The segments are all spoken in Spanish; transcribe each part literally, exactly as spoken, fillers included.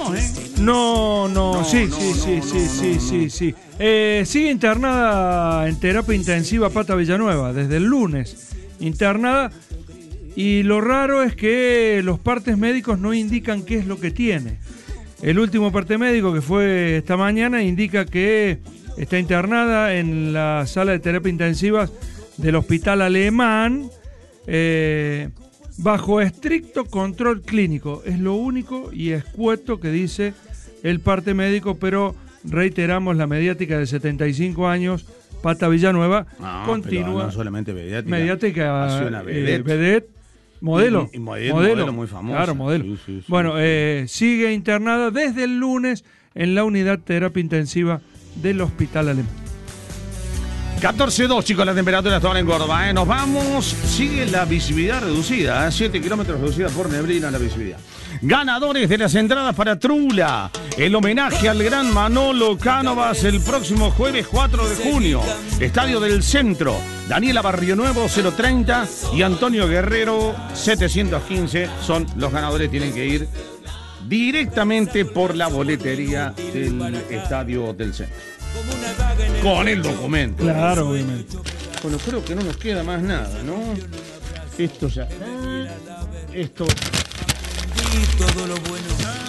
no, ¿eh? No, no, No, sí, no, sí, no, sí, no, sí, no, sí, no. sí, sí. Eh, sigue internada en terapia intensiva Pata Villanueva desde el lunes. Internada. Y lo raro es que los partes médicos no indican qué es lo que tiene. El último parte médico, que fue esta mañana, indica que está internada en la sala de terapia intensiva del Hospital Alemán, eh, bajo estricto control clínico. Es lo único y escueto que dice el parte médico, pero reiteramos, la mediática de setenta y cinco años, Pata Villanueva, No, continúa. pero no solamente mediática. Mediática, Hace una eh, vedette. vedette, modelo, Y- y modelo, modelo, modelo muy famosa. claro, modelo. Sí, sí, sí, bueno, sí. eh, sigue internada desde el lunes en la unidad terapia intensiva del Hospital Alemán. catorce dos, chicos, la temperatura está ahora en Córdoba, ¿eh? Nos vamos. Sigue la visibilidad reducida, ¿eh? siete kilómetros reducida por neblina la visibilidad. Ganadores de las entradas para Trula. El homenaje al gran Manolo Cánovas el próximo jueves cuatro de junio. Estadio del Centro. Daniela Barrio Nuevo cero treinta y Antonio Guerrero setecientos quince son los ganadores. Tienen que ir directamente por la boletería del Estadio del Centro. Con el documento. Claro, obviamente. Bueno, creo que no nos queda más nada, ¿no? Esto ya. Esto. Todo lo bueno.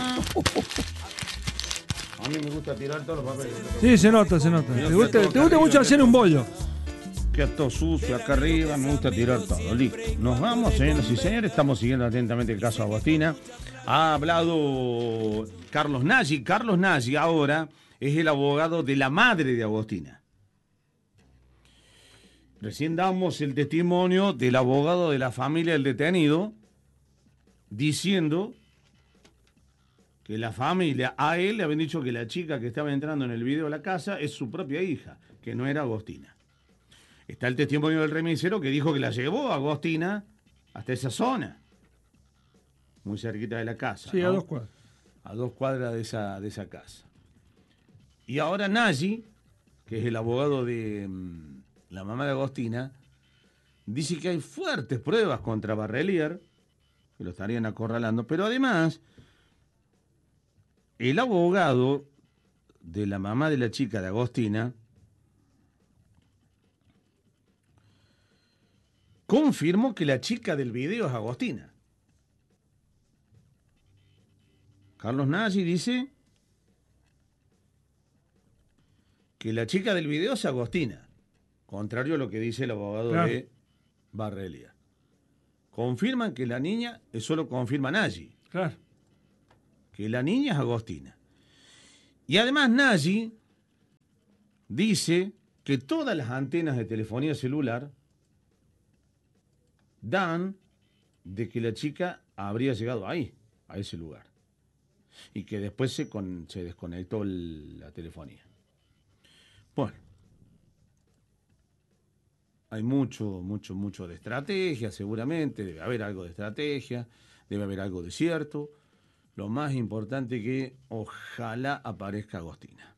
A mí me gusta tirar todos los papeles. Sí, se nota, se nota. Te gusta, te gusta mucho hacer un bollo. Queda todo sucio acá arriba, me gusta tirar todo. Listo. Nos vamos, señoras y señores. Estamos siguiendo atentamente el caso Agostina. Ha hablado Carlos Nagy. Carlos Nagy ahora es el abogado de la madre de Agostina. Recién damos el testimonio del abogado de la familia del detenido, diciendo que la familia, a él le habían dicho que la chica que estaba entrando en el video a la casa es su propia hija, que no era Agostina. Está el testimonio del remisero que dijo que la llevó a Agostina hasta esa zona, muy cerquita de la casa. Sí, ¿no? a dos cuadras. A dos cuadras de esa, de esa casa. Y ahora Nagy, que es el abogado de mmm, la mamá de Agostina, dice que hay fuertes pruebas contra Barrelier, que lo estarían acorralando, pero además, el abogado de la mamá de la chica de Agostina confirmó que la chica del video es Agostina. Carlos Nagy dice que la chica del video es Agostina, contrario a lo que dice el abogado Claro. de Barrelia. Confirman que la niña, eso lo confirma Nagy, Claro. que la niña es Agostina. Y además Nagy dice que todas las antenas de telefonía celular dan de que la chica habría llegado ahí, a ese lugar. Y que después se, con, se desconectó el, la telefonía. Bueno. Hay mucho, mucho, mucho de estrategia, seguramente. Debe haber algo de estrategia, debe haber algo de cierto. Lo más importante que ojalá aparezca Agostina.